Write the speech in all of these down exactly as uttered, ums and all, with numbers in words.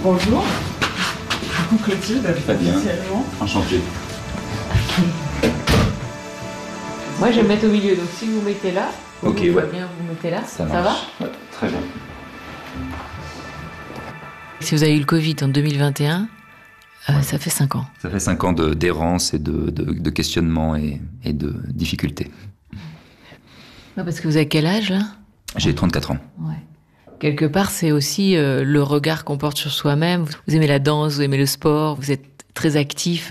Bonjour. Clotilde, Fabien. Enchanté. Moi, je vais me mettre au milieu, donc si vous mettez là, ok, vous ouais. bien, vous mettez là, ça, ça va ouais, très bien. Si vous avez eu le Covid en deux mille vingt et un, euh, ça fait cinq ans. Ça fait cinq ans de, d'errance et de, de, de questionnement et, et de difficultés. Ouais, parce que vous avez quel âge, là ? J'ai trente-quatre ans. Ouais. Quelque part, c'est aussi euh, le regard qu'on porte sur soi-même. Vous aimez la danse, vous aimez le sport, vous êtes très actif.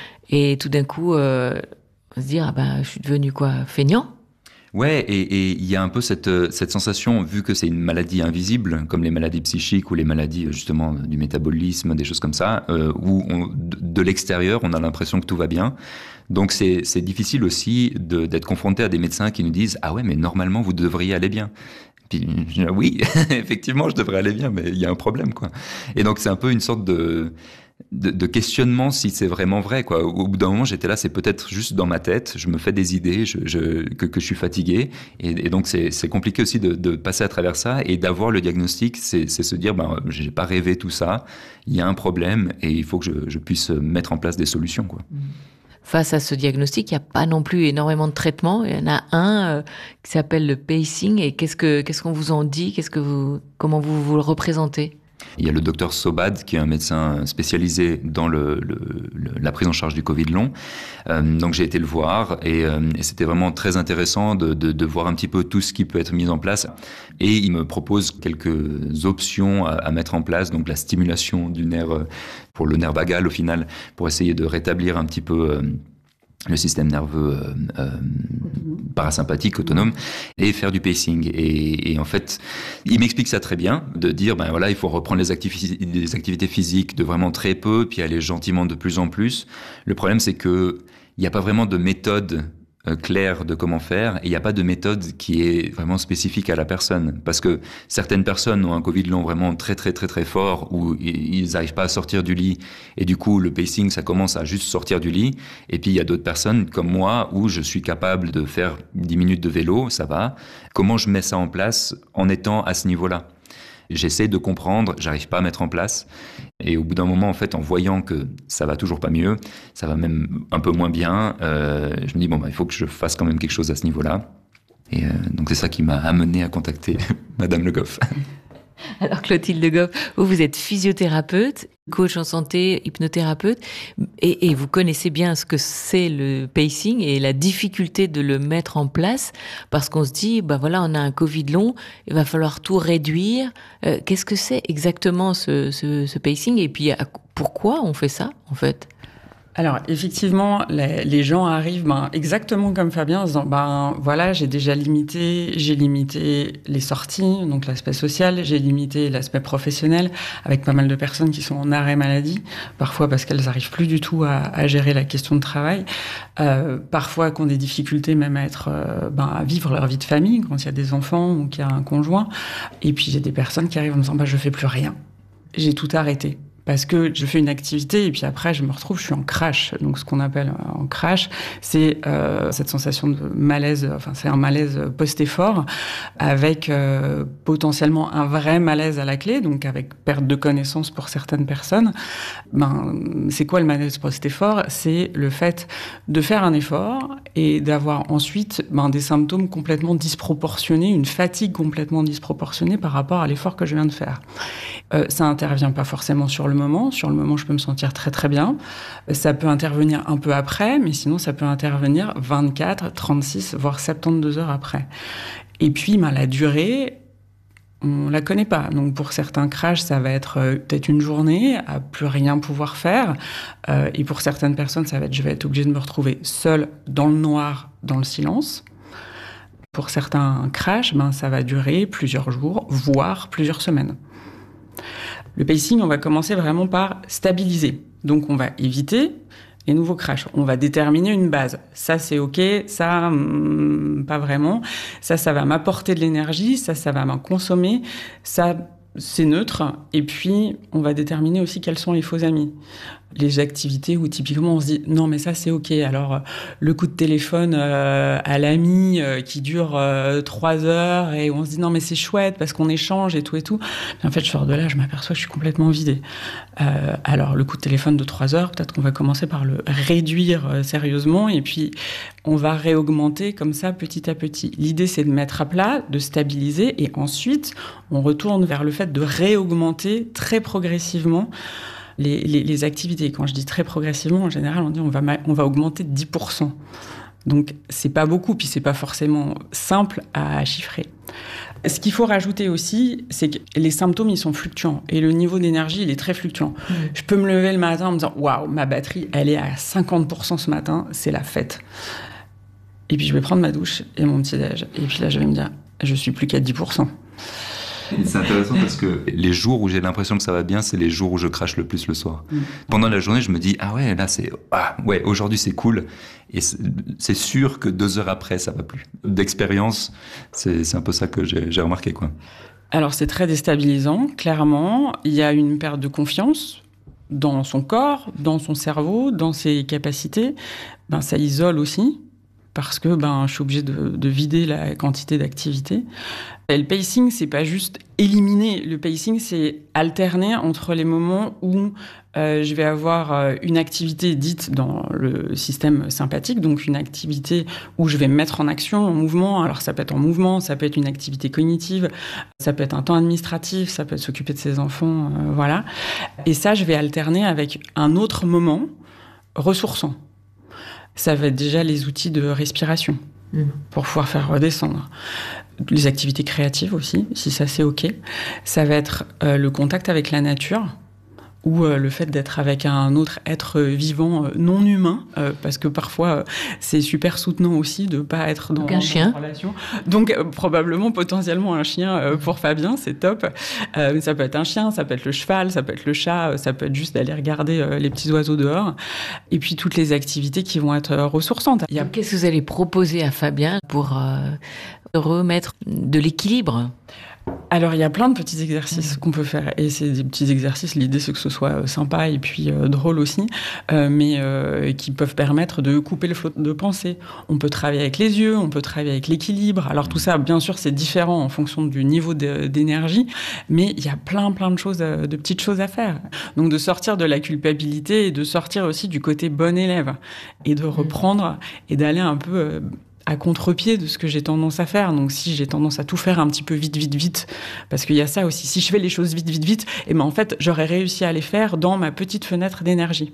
Et tout d'un coup, euh, on se dit, ah ben, je suis devenu quoi, feignant ? Ouais, et il y a un peu cette, cette sensation, vu que c'est une maladie invisible, comme les maladies psychiques ou les maladies justement du métabolisme, des choses comme ça, euh, où on, de, de l'extérieur, on a l'impression que tout va bien. Donc c'est, c'est difficile aussi de, d'être confronté à des médecins qui nous disent « Ah ouais, mais normalement, vous devriez aller bien ». Puis je dis, oui, effectivement, je devrais aller bien, mais il y a un problème, quoi. Et donc c'est un peu une sorte de... De, de questionnement si c'est vraiment vrai, quoi. Au bout d'un moment, j'étais là, c'est peut-être juste dans ma tête, je me fais des idées, je, je, que, que je suis fatigué, et, et donc c'est, c'est compliqué aussi de, de passer à travers ça, et d'avoir le diagnostic, c'est, c'est se dire, ben, j'ai pas rêvé tout ça, il y a un problème, et il faut que je, je puisse mettre en place des solutions, quoi. Face à ce diagnostic, il n'y a pas non plus énormément de traitements. Il y en a un euh, qui s'appelle le pacing, et qu'est-ce que, qu'est-ce qu'on vous en dit, qu'est-ce que vous, comment vous, vous le représentez ? Il y a le docteur Sobad, qui est un médecin spécialisé dans le, le, le, la prise en charge du Covid long. Euh, donc j'ai été le voir et, euh, et c'était vraiment très intéressant de, de, de voir un petit peu tout ce qui peut être mis en place. Et il me propose quelques options à, à mettre en place, donc la stimulation du nerf pour le nerf vagal au final, pour essayer de rétablir un petit peu... Euh, le système nerveux euh, euh, parasympathique, autonome, et faire du pacing. Et, et en fait, il m'explique ça très bien, de dire, ben voilà, il faut reprendre les, activi- les activités physiques de vraiment très peu, puis aller gentiment de plus en plus. Le problème, c'est que il n'y a pas vraiment de méthode euh, claire de comment faire, et il n'y a pas de méthode qui est vraiment spécifique à la personne. Parce que certaines personnes ont un Covid long vraiment très très très très fort, où ils n'arrivent pas à sortir du lit, et du coup le pacing ça commence à juste sortir du lit. Et puis il y a d'autres personnes comme moi où je suis capable de faire dix minutes de vélo, ça va. Comment je mets ça en place en étant à ce niveau-là ? J'essaie de comprendre, j'arrive pas à mettre en place. Et au bout d'un moment, en fait, en voyant que ça va toujours pas mieux, ça va même un peu moins bien, euh, je me dis, bon, bah, il faut que je fasse quand même quelque chose à ce niveau-là. Et euh, donc c'est ça qui m'a amené à contacter Madame Le Goff. Alors Clotilde Goff, vous, vous êtes physiothérapeute, coach en santé, hypnothérapeute, et, et vous connaissez bien ce que c'est le pacing et la difficulté de le mettre en place, parce qu'on se dit, bah voilà, on a un Covid long, il va falloir tout réduire. Euh, qu'est-ce que c'est exactement ce, ce, ce pacing, et puis à, pourquoi on fait ça, en fait ? Alors, effectivement, les, les gens arrivent ben, exactement comme Fabien en disant, ben voilà, j'ai déjà limité, j'ai limité les sorties, donc l'aspect social, j'ai limité l'aspect professionnel, avec pas mal de personnes qui sont en arrêt maladie, parfois parce qu'elles n'arrivent plus du tout à, à gérer la question de travail, euh, parfois qui ont des difficultés même à être, euh, ben, à vivre leur vie de famille, quand il y a des enfants ou qu'il y a un conjoint. Et puis, j'ai des personnes qui arrivent en disant, ben, je fais plus rien, j'ai tout arrêté. Parce que je fais une activité et puis après je me retrouve, je suis en crash. Donc ce qu'on appelle en crash, c'est euh, cette sensation de malaise, enfin c'est un malaise post-effort avec euh, potentiellement un vrai malaise à la clé, donc avec perte de connaissance pour certaines personnes. Ben, c'est quoi le malaise post-effort ? C'est le fait de faire un effort et d'avoir ensuite ben, des symptômes complètement disproportionnés, une fatigue complètement disproportionnée par rapport à l'effort que je viens de faire. Euh, ça intervient pas forcément sur le moment. Sur le moment, je peux me sentir très très bien. Ça peut intervenir un peu après, mais sinon ça peut intervenir vingt-quatre, trente-six, voire soixante-douze heures après. Et puis, ben, la durée, on la connaît pas. Donc pour certains crashs, ça va être euh, peut-être une journée à plus rien pouvoir faire. Euh, et pour certaines personnes, ça va être je vais être obligée de me retrouver seule dans le noir, dans le silence. Pour certains crashs, ben, ça va durer plusieurs jours, voire plusieurs semaines. Le pacing, on va commencer vraiment par stabiliser. Donc, on va éviter les nouveaux crashs. On va déterminer une base. Ça, c'est OK. Ça, hum, pas vraiment. Ça, ça va m'apporter de l'énergie. Ça, ça va m'en consommer. Ça, c'est neutre. Et puis, on va déterminer aussi quels sont les faux amis. Les activités où typiquement on se dit non mais ça c'est ok, alors euh, le coup de téléphone euh, à l'ami euh, qui dure euh, trois heures et on se dit non mais c'est chouette parce qu'on échange et tout et tout, mais en fait je sors de là, je m'aperçois que je suis complètement vidée. Euh, alors le coup de téléphone de trois heures, peut-être qu'on va commencer par le réduire euh, sérieusement et puis on va réaugmenter comme ça petit à petit. L'idée c'est de mettre à plat, de stabiliser et ensuite on retourne vers le fait de réaugmenter très progressivement Les, les, les activités. Quand je dis très progressivement, en général, on dit on va, on va augmenter de dix pour cent. Donc, c'est pas beaucoup, puis c'est pas forcément simple à chiffrer. Ce qu'il faut rajouter aussi, c'est que les symptômes, ils sont fluctuants. Et le niveau d'énergie, il est très fluctuant. Mmh. Je peux me lever le matin en me disant « Waouh, ma batterie, elle est à cinquante pour cent ce matin, c'est la fête. » Et puis, je vais prendre ma douche et mon petit-déj. Et puis là, je vais me dire « Je suis plus qu'à dix pour cent. » C'est intéressant parce que les jours où j'ai l'impression que ça va bien, c'est les jours où je crache le plus le soir. Mmh. Pendant la journée, je me dis, ah ouais, là c'est, ah ouais, aujourd'hui c'est cool. Et c'est, c'est sûr que deux heures après, ça va plus. D'expérience, c'est, c'est un peu ça que j'ai, j'ai remarqué, quoi. Alors c'est très déstabilisant, clairement. Il y a une perte de confiance dans son corps, dans son cerveau, dans ses capacités. Ben, ça isole aussi. Parce que ben, je suis obligée de, de vider la quantité d'activité. Et le pacing, c'est pas juste éliminer. Le pacing, c'est alterner entre les moments où euh, je vais avoir euh, une activité dite dans le système sympathique, donc une activité où je vais me mettre en action, en mouvement. Alors ça peut être en mouvement, ça peut être une activité cognitive, ça peut être un temps administratif, ça peut être s'occuper de ses enfants, euh, voilà. Et ça, je vais alterner avec un autre moment ressourçant. Ça va être déjà les outils de respiration mmh. pour pouvoir faire redescendre. Les activités créatives aussi, si ça c'est OK. Ça va être euh, le contact avec la nature ou euh, le fait d'être avec un autre être vivant euh, non humain, euh, parce que parfois euh, c'est super soutenant aussi de pas être dans, Donc un chien. dans une relation. Donc euh, probablement potentiellement un chien euh, pour Fabien, c'est top. Euh, ça peut être un chien, ça peut être le cheval, ça peut être le chat, ça peut être juste d'aller regarder euh, les petits oiseaux dehors. Et puis toutes les activités qui vont être euh, ressourçantes. Il y a... Qu'est-ce que vous allez proposer à Fabien pour euh, remettre de l'équilibre ? Alors, il y a plein de petits exercices mmh. qu'on peut faire. Et c'est des petits exercices, l'idée, c'est que ce soit euh, sympa et puis euh, drôle aussi, euh, mais euh, qui peuvent permettre de couper le flot de pensée. On peut travailler avec les yeux, on peut travailler avec l'équilibre. Alors, tout ça, bien sûr, c'est différent en fonction du niveau de, d'énergie, mais il y a plein, plein de choses, de petites choses à faire. Donc, de sortir de la culpabilité et de sortir aussi du côté bon élève et de reprendre et d'aller un peu... Euh, à contre-pied de ce que j'ai tendance à faire. Donc, si j'ai tendance à tout faire un petit peu vite, vite, vite, parce qu'il y a ça aussi. Si je fais les choses vite, vite, vite, et ben en fait, j'aurais réussi à les faire dans ma petite fenêtre d'énergie.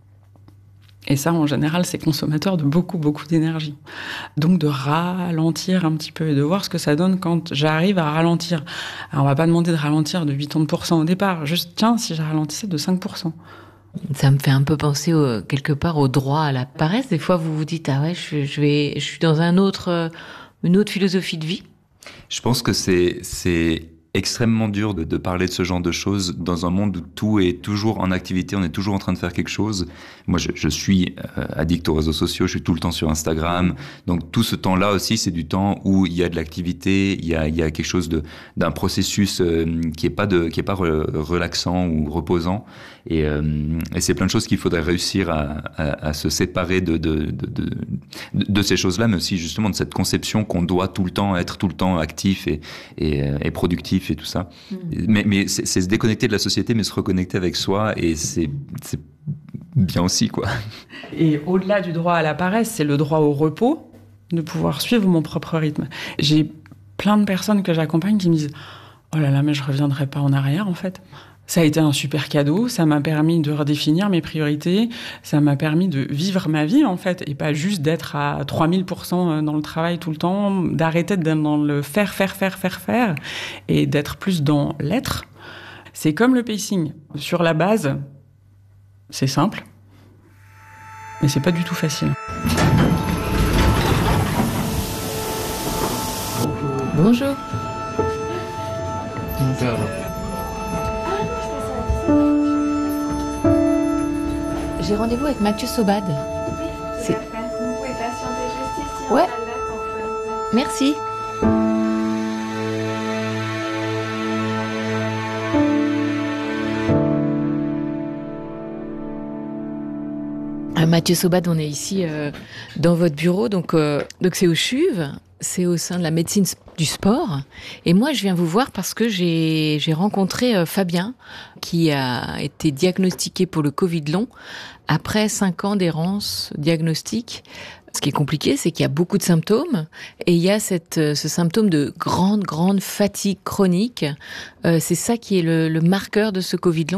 Et ça, en général, c'est consommateur de beaucoup, beaucoup d'énergie. Donc, de ralentir un petit peu et de voir ce que ça donne quand j'arrive à ralentir. Alors, on va pas demander de ralentir de quatre-vingts pour cent au départ. Juste, tiens, si je ralentissais de cinq pour cent. Ça me fait un peu penser au, quelque part au droit à la paresse. Des fois, vous vous dites, ah ouais, je, je vais, je suis dans un autre, une autre philosophie de vie. Je pense que c'est, c'est extrêmement dur de, de parler de ce genre de choses dans un monde où tout est toujours en activité, on est toujours en train de faire quelque chose. Moi, je, je suis euh, addict aux réseaux sociaux, je suis tout le temps sur Instagram. Donc, tout ce temps-là aussi, c'est du temps où il y a de l'activité, il y a, il y a quelque chose de, d'un processus euh, qui est pas de, qui est pas re, relaxant ou reposant. Et, euh, et c'est plein de choses qu'il faudrait réussir à, à, à se séparer de, de, de, de, de ces choses-là, mais aussi justement de cette conception qu'on doit tout le temps être tout le temps actif et, et, et productif et tout ça. Mmh. Mais, mais c'est, c'est se déconnecter de la société, mais se reconnecter avec soi, et c'est, c'est bien aussi, quoi. Et au-delà du droit à la paresse, c'est le droit au repos, de pouvoir suivre mon propre rythme. J'ai plein de personnes que j'accompagne qui me disent « Oh là là, mais je reviendrai pas en arrière, en fait ». Ça a été un super cadeau, ça m'a permis de redéfinir mes priorités, ça m'a permis de vivre ma vie, en fait, et pas juste d'être à trois mille pour cent dans le travail tout le temps, d'arrêter d'être dans le faire, faire, faire, faire, faire, et d'être plus dans l'être. C'est comme le pacing. Sur la base, c'est simple, mais c'est pas du tout facile. Bonjour. Bonjour. J'ai rendez-vous avec Mathieu Sobad. Oui, c'est... Vous pouvez patienter juste ici. Ouais. Merci. Euh, Mathieu Sobad, on est ici euh, dans votre bureau, donc euh, donc c'est au CHUV, c'est au sein de la médecine du sport. Et moi, je viens vous voir parce que j'ai j'ai rencontré euh, Fabien, qui a été diagnostiqué pour le Covid long après cinq ans d'errance diagnostique. Ce qui est compliqué, c'est qu'il y a beaucoup de symptômes et il y a cette, ce symptôme de grande, grande fatigue chronique. Euh, c'est ça qui est le, le marqueur de ce Covid long ?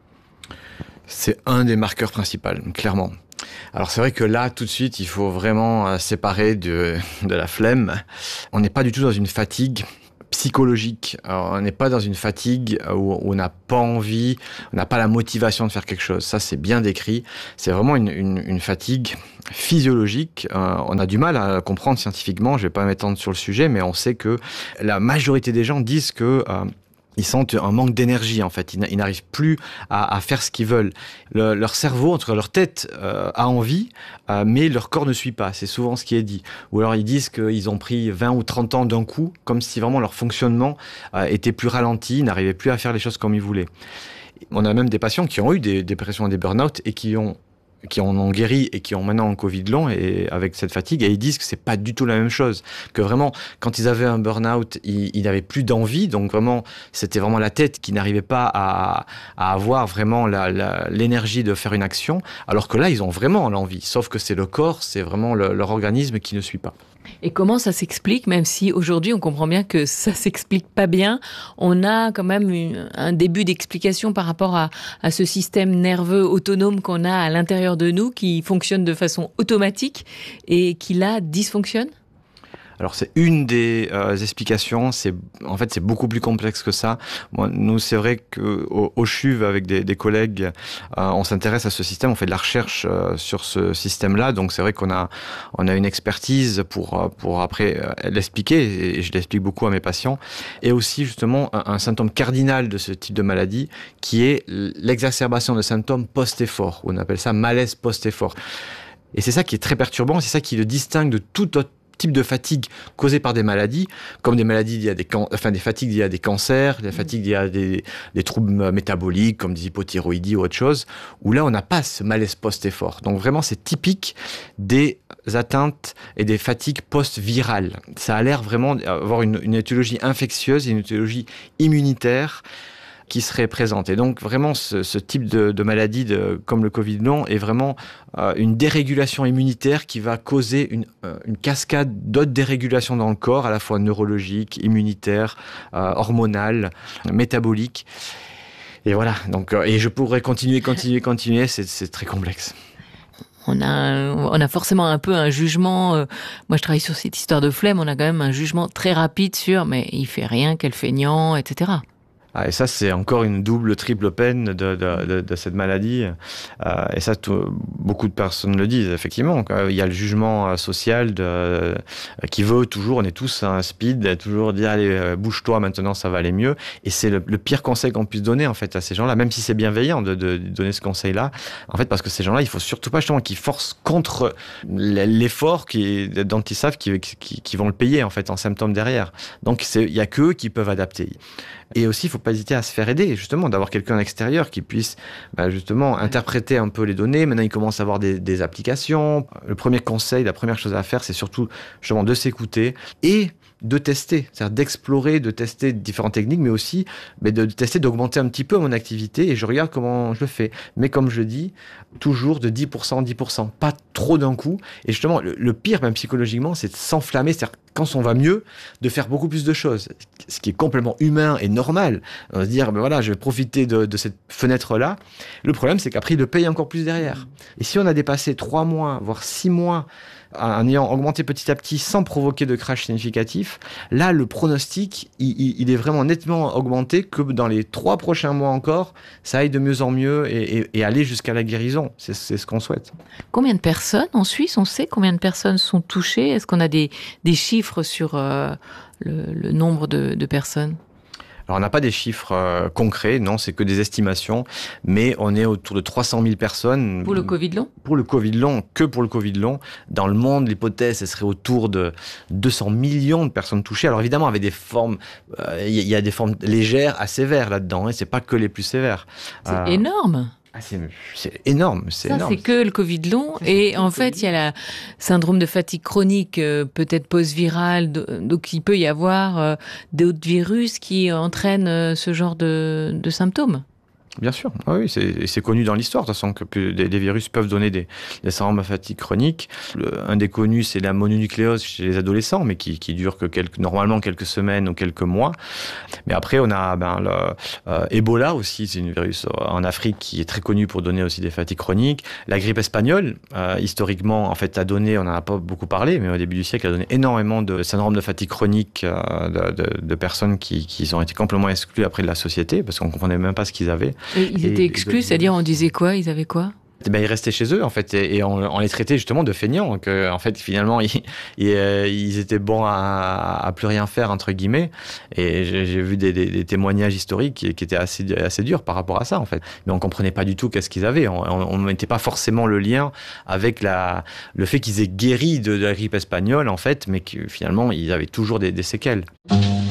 C'est un des marqueurs principaux, clairement. Alors c'est vrai que là, tout de suite, il faut vraiment séparer de, de la flemme. On n'est pas du tout dans une fatigue psychologique. Alors, on n'est pas dans une fatigue où, où on n'a pas envie, on n'a pas la motivation de faire quelque chose. Ça, c'est bien décrit. C'est vraiment une, une, une fatigue physiologique. Euh, on a du mal à comprendre scientifiquement. Je ne vais pas m'étendre sur le sujet, mais on sait que la majorité des gens disent que euh, ils sentent un manque d'énergie, en fait. Ils n'arrivent plus à, à faire ce qu'ils veulent. Le, leur cerveau, entre leur tête, euh, a envie, euh, mais leur corps ne suit pas. C'est souvent ce qui est dit. Ou alors, ils disent qu'ils ont pris vingt ou trente ans d'un coup, comme si vraiment leur fonctionnement euh, était plus ralenti, ils n'arrivaient plus à faire les choses comme ils voulaient. On a même des patients qui ont eu des dépressions et des burn-out et qui ont qui en ont guéri et qui ont maintenant un Covid long et avec cette fatigue, et ils disent que c'est pas du tout la même chose, que vraiment quand ils avaient un burn-out, ils, ils n'avaient plus d'envie, donc vraiment c'était vraiment la tête qui n'arrivait pas à, à avoir vraiment la, la, l'énergie de faire une action, alors que là ils ont vraiment l'envie, sauf que c'est le corps, c'est vraiment le, leur organisme qui ne suit pas. Et comment ça s'explique, même si aujourd'hui on comprend bien que ça s'explique pas bien, on a quand même une, un début d'explication par rapport à, à ce système nerveux autonome qu'on a à l'intérieur de nous, qui fonctionne de façon automatique et qui là dysfonctionne ? Alors c'est une des euh, explications, c'est, en fait c'est beaucoup plus complexe que ça. Moi, nous c'est vrai qu'au au CHUV avec des, des collègues, euh, on s'intéresse à ce système, on fait de la recherche euh, sur ce système-là, donc c'est vrai qu'on a, on a une expertise pour, pour après euh, l'expliquer, et je l'explique beaucoup à mes patients, et aussi justement un, un symptôme cardinal de ce type de maladie qui est l'exacerbation de symptômes post-effort, on appelle ça malaise post-effort. Et c'est ça qui est très perturbant, c'est ça qui le distingue de tout autre type de fatigue causée par des maladies, comme des maladies liées à des, can- enfin, des fatigues liées à des cancers, des fatigues liées à des, des troubles métaboliques, comme des hypothyroïdies ou autre chose, où là, on n'a pas ce malaise post-effort. Donc vraiment, c'est typique des atteintes et des fatigues post-virales. Ça a l'air vraiment d'avoir une, une étiologie infectieuse et une étiologie immunitaire qui serait présente. Et donc vraiment ce, ce type de, de maladie de, comme le Covid long est vraiment euh, une dérégulation immunitaire qui va causer une, euh, une cascade d'autres dérégulations dans le corps, à la fois neurologiques, immunitaires, euh, hormonales, métaboliques. Et voilà, donc, euh, et je pourrais continuer, continuer, continuer, c'est, c'est très complexe. On a, on a forcément un peu un jugement, euh, moi je travaille sur cette histoire de flemme, on a quand même un jugement très rapide sur mais il fait rien, quel feignant, et cetera. Ah, et ça, c'est encore une double, triple peine de, de, de, de cette maladie. Euh, et ça, tout, beaucoup de personnes le disent, effectivement. Il y a le jugement social de, euh, qui veut toujours, on est tous un speed, toujours dire, allez, bouge-toi, maintenant, ça va aller mieux. Et c'est le, le pire conseil qu'on puisse donner, en fait, à ces gens-là, même si c'est bienveillant de, de, de donner ce conseil-là. En fait, parce que ces gens-là, il faut surtout pas, justement, qu'ils forcent contre l'effort qui, dont ils savent qu'ils, qu'ils, qu'ils vont le payer, en fait, en symptômes derrière. Donc, c'est, il y a qu'eux qui peuvent adapter. Et aussi, il ne faut pas hésiter à se faire aider, justement, d'avoir quelqu'un extérieur qui puisse, bah, justement, interpréter un peu les données. Maintenant, il commence à avoir des, des applications. Le premier conseil, la première chose à faire, c'est surtout, justement, de s'écouter et de tester, c'est-à-dire d'explorer, de tester différentes techniques, mais aussi mais de tester, d'augmenter un petit peu mon activité, et je regarde comment je le fais. Mais comme je dis, toujours de dix pour cent, dix pour cent, pas trop d'un coup. Et justement, le, le pire, même psychologiquement, c'est de s'enflammer, c'est-à-dire quand on va mieux, de faire beaucoup plus de choses, ce qui est complètement humain et normal. On va se dire, ben voilà, je vais profiter de, de cette fenêtre-là. Le problème, c'est qu'après, il le paye encore plus derrière. Et si on a dépassé trois mois, voire six mois, en ayant augmenté petit à petit sans provoquer de crash significatif, là, le pronostic, il, il est vraiment nettement augmenté que dans les trois prochains mois encore, ça aille de mieux en mieux et, et, et aller jusqu'à la guérison. C'est, c'est ce qu'on souhaite. Combien de personnes en Suisse, on sait combien de personnes sont touchées ? Est-ce qu'on a des, des chiffres sur euh, le, le nombre de, de personnes ? Alors, on n'a pas des chiffres euh, concrets, non, c'est que des estimations, mais on est autour de trois cent mille personnes. Pour le Covid long ? Pour le Covid long, que pour le Covid long. Dans le monde, l'hypothèse, elle serait autour de deux cents millions de personnes touchées. Alors évidemment, avec des formes, il euh, y, y a des formes légères à sévères là-dedans, hein, c'est pas que les plus sévères. C'est euh... énorme. Ah, c'est, c'est énorme, c'est Ça, énorme. c'est que le Covid long. Et en fait, il y a la syndrome de fatigue chronique, euh, peut-être post-viral. Donc, il peut y avoir euh, d'autres virus qui entraînent euh, ce genre de, de symptômes. Bien sûr, ah oui, c'est, c'est connu dans l'histoire, de toute façon, que des, des virus peuvent donner des, des syndromes à fatigue chronique. Le, un des connus, c'est la mononucléose chez les adolescents, mais qui, qui dure que quelques, normalement quelques semaines ou quelques mois. Mais après, on a ben, le, euh, Ebola aussi, c'est un virus en Afrique qui est très connu pour donner aussi des fatigues chroniques. La grippe espagnole, euh, historiquement, en fait, a donné, on n'en a pas beaucoup parlé, mais au début du siècle, a donné énormément de syndromes de fatigue chronique euh, de, de, de personnes qui, qui ont été complètement exclues après de la société, parce qu'on ne comprenait même pas ce qu'ils avaient. Et ils étaient Et- exclus, c'est-à-dire on disait quoi? Ils avaient quoi? Eh ben, ils restaient chez eux, en fait, et, et on, on les traitait justement de feignants, que, en fait, finalement, ils, ils, euh, ils étaient bons à, à plus rien faire, entre guillemets, et j'ai, j'ai vu des, des, des témoignages historiques qui, qui étaient assez, assez durs par rapport à ça, en fait. Mais on comprenait pas du tout qu'est-ce qu'ils avaient, on ne mettait pas forcément le lien avec la, le fait qu'ils aient guéri de, de la grippe espagnole, en fait, mais que finalement, ils avaient toujours des, des séquelles.